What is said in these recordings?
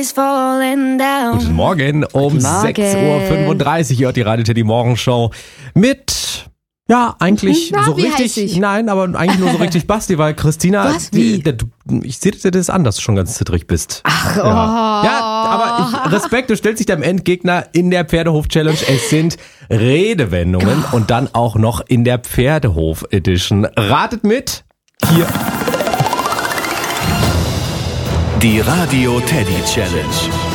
is falling down. Guten Morgen, um 6.35 Uhr hört die Radio Teddy Morgenshow mit, ja, eigentlich so wie heiß richtig, ich? nein, aber eigentlich nur so richtig Basti, weil Christina, Was? Wie? ich sehe dir das an, dass du schon ganz zittrig bist. Ach, Ja, aber Respekt, du stellst dich deinem Endgegner in der Pferdehof-Challenge. Es sind Redewendungen und dann auch noch in der Pferdehof-Edition. Ratet mit, hier. Die Radio Teddy Challenge.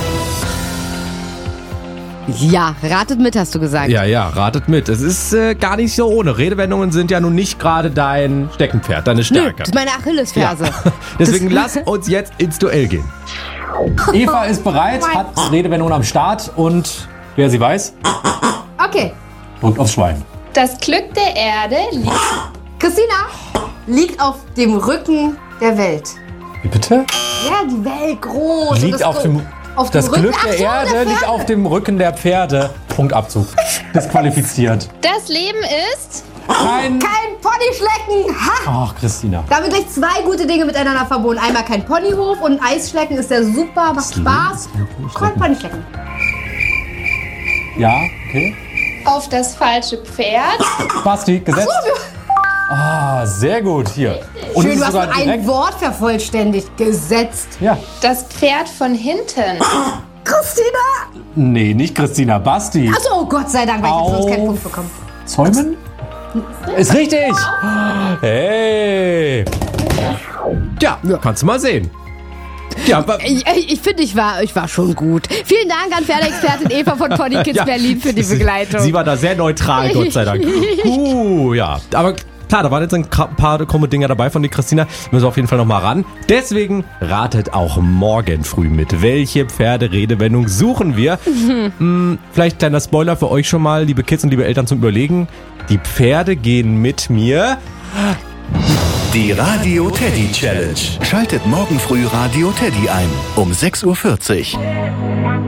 Ja, ratet mit, hast du gesagt. Ja, ratet mit. Es ist gar nicht so ohne. Redewendungen sind ja nun nicht gerade dein Steckenpferd, deine Nö, Stärke. das ist meine Achillesferse. Ja. Deswegen lass uns jetzt ins Duell gehen. Eva ist bereit, hat Redewendungen am Start und wer sie weiß, Okay. drückt aufs Schwein. Das Glück der Erde liegt. Christina liegt auf dem Rücken der Welt. Wie bitte? Ja, die Welt groß. Liegt auf dem das Rücken. Glück Ach der so, Erde liegt Pferde. auf dem Rücken der Pferde. Punktabzug. Disqualifiziert. Das Leben ist. Kein... Kein Ponyschlecken. Ha! Ach, Christina. Damit gleich zwei gute Dinge miteinander verbunden. Einmal kein Ponyhof und Eisschlecken ist ja super, macht Spaß. Kein Ponyschlecken. Ja, okay. Auf das falsche Pferd. Basti, gesetzt. Ah, sehr gut. Hier. Und Schön, es du ist hast sogar nur ein direkt... Wort vervollständigt. Gesetzt. Ja. Das Pferd von hinten. Christina! Nee, nicht Christina. Basti. Achso, Gott sei Dank, weil ich jetzt sonst keinen Auf- Punkt bekommen. Zäumen? Ist richtig. Hey. Ja, kannst du mal sehen. Ja, aber Ich finde, ich war schon gut. Vielen Dank an Pferdeexpertin Eva von Pony Kids Ja. Berlin für die Begleitung. Sie war da sehr neutral, Gott sei Dank. Ja. Aber klar, da waren jetzt ein paar krumme Dinger dabei von die Christina. Müssen wir auf jeden Fall nochmal ran. Deswegen ratet auch morgen früh mit. Welche Pferderedewendung suchen wir? Vielleicht kleiner Spoiler für euch schon mal, liebe Kids und liebe Eltern zum Überlegen. Die Pferde gehen mit mir. Die Radio Teddy Challenge. Schaltet morgen früh Radio Teddy ein um 6.40 Uhr.